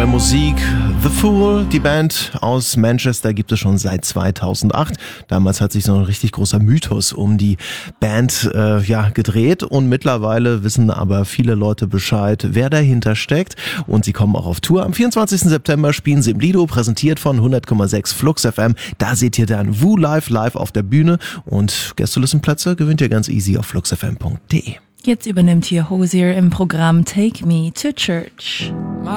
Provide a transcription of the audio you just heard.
Neue Musik, The Fool, die Band aus Manchester gibt es schon seit 2008. Damals hat sich so ein richtig großer Mythos um die Band gedreht und mittlerweile wissen aber viele Leute Bescheid, wer dahinter steckt, und sie kommen auch auf Tour. Am 24. September spielen sie im Lido, präsentiert von 100,6 Flux FM. Da seht ihr dann Woo live auf der Bühne, und Gästelistenplätze gewinnt ihr ganz easy auf fluxfm.de. Jetzt übernimmt hier Hozier im Programm Take Me to Church.